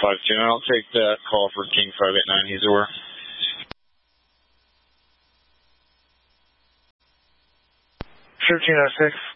52, and I'll take that call for King 589. He's over. 1306.